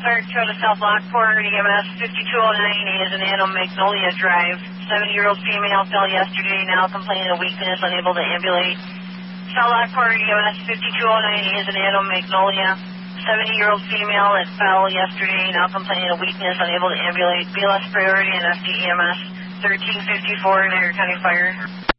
Fire Control to South Lockport, EMS 5209 is an Anna Magnolia Drive. 70-year-old female fell yesterday, now complaining of weakness, unable to ambulate. South Lockport, EMS 5209 is an Anna Magnolia. 70-year-old female that fell yesterday, now complaining of weakness, unable to ambulate. BLS priority and FDEMS 1354 Niagara County Fire.